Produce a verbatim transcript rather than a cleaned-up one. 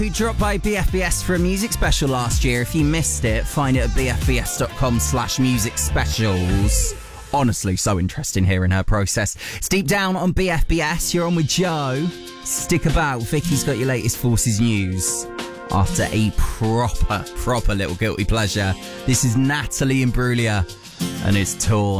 Who dropped by B F B S for a music special last year. If you missed it, find it at bfbs.com slash music specials. Honestly, so interesting hearing her process. It's Deep Down on B F B S. You're on with Joe. Stick about. Vicky's got your latest Forces news after a proper, proper little guilty pleasure. This is Natalie Imbruglia and it's Torn.